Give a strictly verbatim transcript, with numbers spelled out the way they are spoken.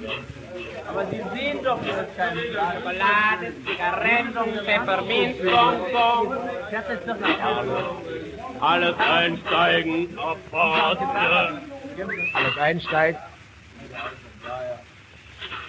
Aber Sie sehen doch, das ist keine Schokolade, Zigaretten, Peppermint, Bonbon. Das ist doch nicht alles. Alles einsteigen, auf Fahrt. Alles einsteigen.